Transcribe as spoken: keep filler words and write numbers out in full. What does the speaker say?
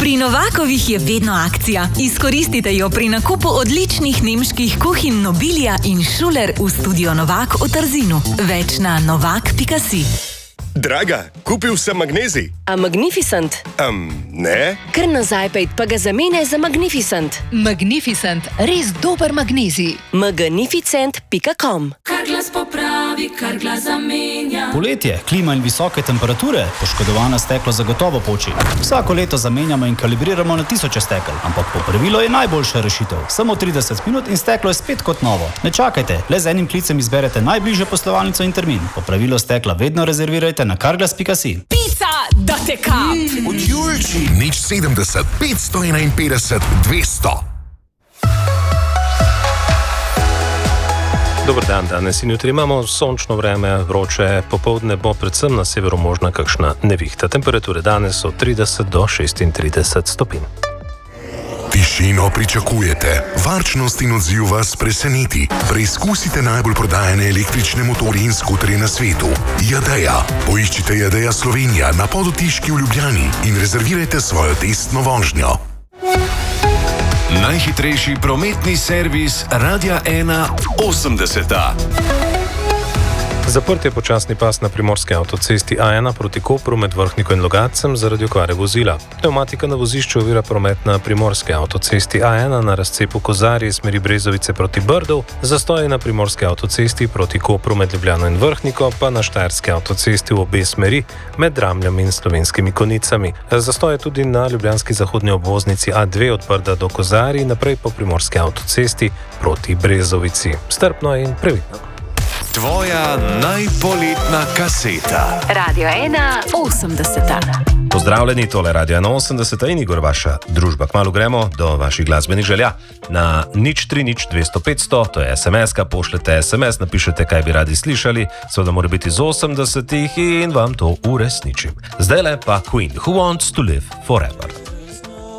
Pri Novakovih je vedno akcija. Izkoristite jo pri nakupu odličnih nemških kuhinj Nobilia in Schuler v studio Novak v Trzinu. Več na novak pika si. Draga, kupil sem magnezij. A Magnificent? Um, ne? Kar nazaj pejt pa ga zamene za Magnificent. Magnificent, res dober magnezij. magnificent pika com. Kar glas popravi, kar glas zamenja. Poletje, klima in visoke temperature, poškodovana steklo zagotovo poči. Vsako leto zamenjamo in kalibriramo na tisoče stekel, ampak popravilo je najboljša rešitev. Samo trideset minut in steklo je spet kot novo. Ne čakajte, le z enim klicem izberete najbližjo poslovalnico in termin. Popravilo stekla vedno rezervirajte na karglas pika si. Pica, da te kap! Od Julči. Nič sedemdeset, petsto enainpetdeset, dvesto. Dober dan, danes in jutri imamo sončno vreme, vroče, popoldne bo predvsem na severu možna kakšna nevihta. Temperature danes so trideset do šestintrideset stopinj. Tišino pričakujete, varčnost in odziv vas preseneti. Preizkusite najbolj prodajane električne motorje in skuterje na svetu. Jadeja. Poiščite Jadeja Slovenija na Podotiški v Ljubljani in rezervirajte svojo testno vožnjo. Najhitrejši prometni servis Radia ena osemdeseta. Zaprt je počasni pas na primorski avtocesti A ena proti Kopru med Vrhniko in Logatcem zaradi okvare vozila. Pneumatika na vozišču ovira promet na primorski avtocesti A ena na razcepu Kozarje smeri Brezovice proti Brdov, zastoji na primorski avtocesti proti Kopru med Ljubljano in Vrhniko, pa na štajerski avtocesti v obe smeri med Dramljami in Slovenskimi Konicami. Zastoje tudi na ljubljanski zahodni obvoznici A dve od Brda do Kozarij, naprej po primorski avtocesti proti Brezovici. Strpno in previdno. Tvoja najpoletna kaseta. Radio ena osemdeseta. Pozdravljeni, tole Radio ena osemdeseta in Igor, vaša družba. Kmalu gremo do vaših glasbenih želja. Na nič tri nič dvesto petsto, to je es em es-ka, pošljete es em es, napišete, kaj bi radi slišali, seveda mora biti iz osemdesetih in vam to uresničim. Zdajle pa Queen, Who Wants to Live Forever.